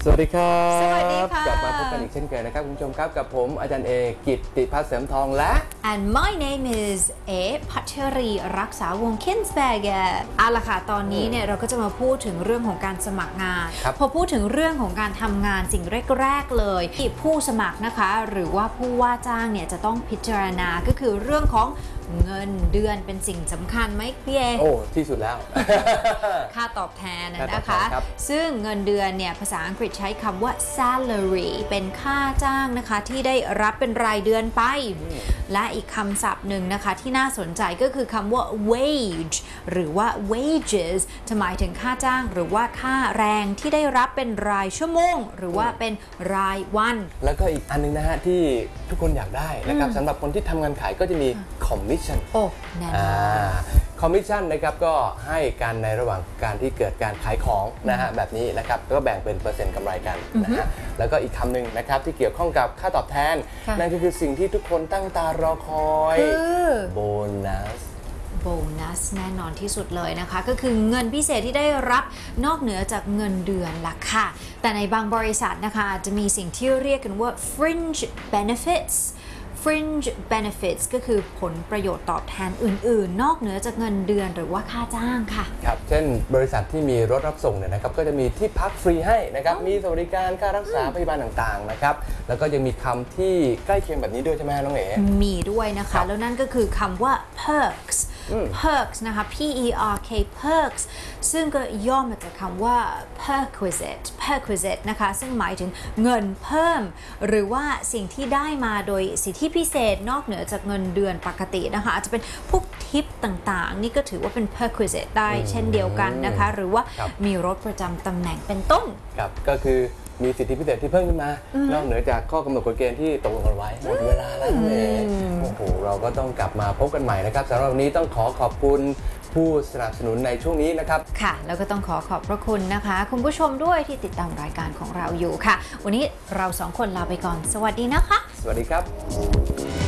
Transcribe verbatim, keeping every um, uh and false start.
สวัสดีครับสวัสดีค่ะกลับมาพบกันอีกเช่นเคยนะครับคุณผู้ชมครับกับผมอาจารย์เอกิตติพัฒน์เสริมทองและ and my name is เอพัชรีรักษาวงศ์ Kinsberger เอาล่ะค่ะตอนนี้เนี่ยเราก็จะมาพูดถึงเรื่องของการสมัครงานพอพูดถึงเรื่องของการทำงานสิ่งแรกๆเลยที่ผู้สมัครนะคะหรือว่าผู้ว่าจ้างเนี่ยจะต้องพิจารณาก็คือเรื่องของเงินเดือนเป็นสิ่งสำคัญไหมพี่เอโอ้ที่สุดแล้วค่าตอบแทนนะคะซึ่งเงินเดือนเนี่ยภาษาอังกฤษใช้คำว่า salary เป็นค่าจ้างนะคะที่ได้รับเป็นรายเดือนไปและอีกคำศัพท์หนึ่งนะคะที่น่าสนใจก็คือคำว่า wage หรือว่า wages จะหมายถึงค่าจ้างหรือว่าค่าแรงที่ได้รับเป็นรายชั่วโมงหรือว่าเป็นรายวันแล้วก็อีกอันนึงนะฮะที่ทุกคนอยากได้นะครับสำหรับคนที่ทำงานขายก็จะมี commission โอ้แน่นอนคอมมิชชั่นนะครับก็ให้การในระหว่างการที่เกิดการขายของนะฮะแบบนี้นะครับก็แบ่งเป็นเปอร์เซ็นต์กำไรกันนะฮะแล้วก็อีกคำหนึ่งนะครับที่เกี่ยวข้องกับค่าตอบแทนนั่นก็คือสิ่งที่ทุกคนตั้งตารอคอยโบนัสโบนัสแน่นอนที่สุดเลยนะคะก็คือเงินพิเศษที่ได้รับนอกเหนือจากเงินเดือนล่ะค่ะแต่ในบางบริษัทนะคะจะมีสิ่งที่เรียกกันว่า fringe benefits fringe benefits ก็คือผลประโยชน์ตอบแทนอื่นๆนอกเหนือจากเงินเดือนหรือว่าค่าจ้างค่ะครับเช่นบริษัทที่มีรถรับส่งเนี่ยนะครับก็จะมีที่พักฟรีให้นะครับมีสวัสดิการค่ารักษาพยาบาลต่างๆนะครับแล้วก็ยังมีคำที่ใกล้เคียงแบบนี้ด้วยใช่ไหมน้องเอ๋มีด้วยนะคะแล้วนั่นก็คือคำว่า perks perks นะคะ p e r k perks ซึ่งก็ย่อมาจากคำว่า perquisite perquisite นะคะซึ่งหมายถึงเงินเพิ่มหรือว่าสิ่งที่ได้มาโดยสิทธิพิเศษนอกเหนือจากเงินเดือนปกตินะคะอาจจะเป็นพวกทิปต่างๆนี่ก็ถือว่าเป็น perquisite ได้เช่นเดียวกันนะคะหรือว่ามีรถประจำตำแหน่งเป็นต้นครับก็คือมีสิทธิพิเศษที่เพิ่มขึ้นมานอกเหนือจากข้อกำหนดกฎเกณฑ์ที่ตกลงกันไว้หมดเวลาแล้วเองโอ้โหเราก็ต้องกลับมาพบกันใหม่นะครับสำหรับวันนี้ต้องขอขอบคุณผู้สนับสนุนในช่วงนี้นะครับค่ะแล้วก็ต้องขอขอบพระคุณนะคะคุณผู้ชมด้วยที่ติดตามรายการของเราอยู่ค่ะวันนี้เราสองคนลาไปก่อนสวัสดีนะคะสวัสดีครับ